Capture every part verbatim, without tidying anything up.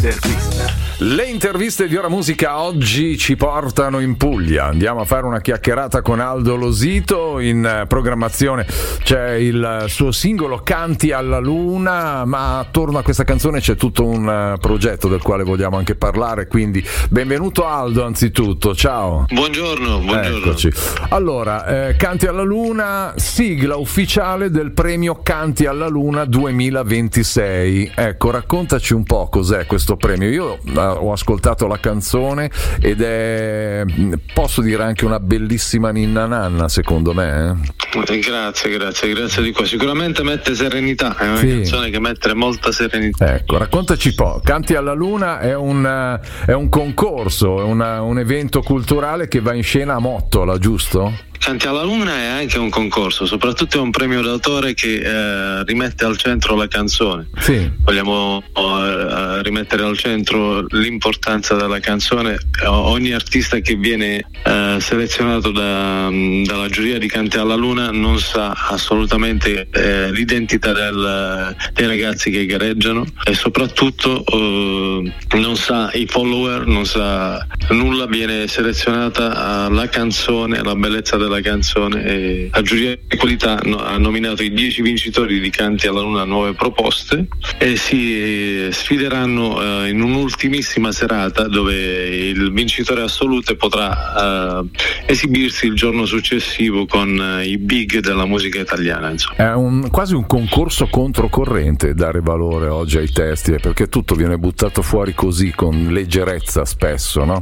Interviste. Le interviste di Ora Musica oggi ci portano in Puglia. Andiamo a fare una chiacchierata con Aldo Losito. In programmazione c'è il suo singolo Canti alla Luna, ma attorno a questa canzone c'è tutto un progetto del quale vogliamo anche parlare, quindi benvenuto Aldo anzitutto, ciao. Buongiorno, buongiorno. Eccoci. Allora, eh, Canti alla Luna, sigla ufficiale del premio Canti alla Luna duemilaventisei. Ecco, raccontaci un po' cos'è questo premio. Io eh, ho ascoltato la canzone ed è, posso dire, anche una bellissima ninna nanna, secondo me. Eh? Grazie, grazie, grazie di questo. Sicuramente mette serenità, è una sì. canzone che mette molta serenità. Ecco, raccontaci un po'. Canti alla Luna è un, è un concorso, è una, un evento culturale che va in scena a Mottola, giusto? Canti alla Luna è anche un concorso, soprattutto è un premio d'autore che eh, rimette al centro la canzone. Sì. Vogliamo eh, rimettere al centro l'importanza della canzone. Ogni artista che viene eh, selezionato da, dalla giuria di Canti alla Luna non sa assolutamente eh, l'identità del, dei ragazzi che gareggiano e soprattutto eh, non sa i follower, non sa nulla, viene selezionata la canzone, la bellezza della canzone, e la giuria di qualità no, ha nominato i dieci vincitori di Canti alla Luna nuove proposte e si sfideranno eh, in un'ultimissima serata dove il vincitore assoluto potrà eh, esibirsi il giorno successivo con eh, i big della musica italiana, insomma. È un, quasi un concorso controcorrente dare valore oggi ai testi, perché tutto viene buttato fuori così con leggerezza spesso, no?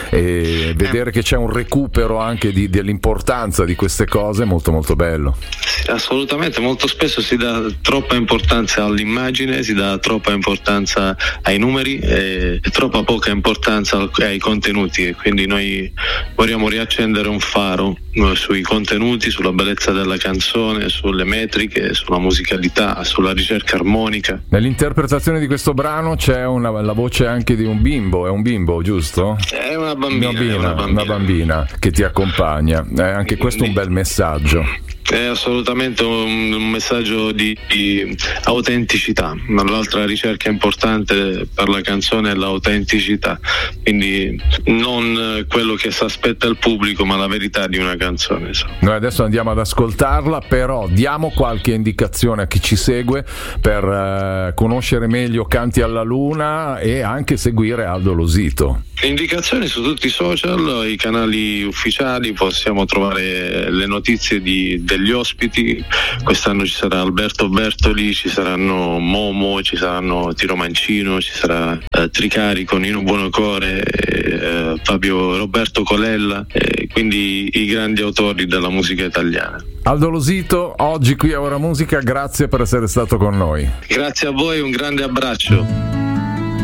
E vedere che c'è un recupero anche di, dell'importanza di queste cose è molto molto bello. Assolutamente, molto spesso si dà troppa importanza all'immagine, si dà troppa importanza ai numeri e, e troppa poca importanza ai contenuti, e quindi noi vogliamo riaccendere un faro sui contenuti, sulla bellezza della canzone, sulle metriche, sulla musicalità, sulla ricerca armonica. Nell'interpretazione di questo brano c'è una, la voce anche di un bimbo, è un bimbo, giusto? È una bambina, una bambina, è una bambina. Una bambina che ti accompagna, è anche questo un bel messaggio. È assolutamente un, un messaggio di, di autenticità. L'altra ricerca importante per la canzone è l'autenticità, quindi non quello che si aspetta il pubblico, ma la verità di una canzone. Noi adesso andiamo ad ascoltarla, però diamo qualche indicazione a chi ci segue per uh, conoscere meglio Canti alla Luna e anche seguire Aldo Losito. Indicazioni su tutti i social, i canali ufficiali, possiamo trovare le notizie di, degli ospiti. Quest'anno ci sarà Alberto Bertoli, ci saranno Momo, ci saranno Tiro Mancino, ci sarà eh, Tricari con Nino Buonocore, eh, Fabio Roberto Colella, eh, quindi i grandi autori della musica italiana. Aldo Losito, oggi qui a Ora Musica, grazie per essere stato con noi. Grazie a voi, un grande abbraccio.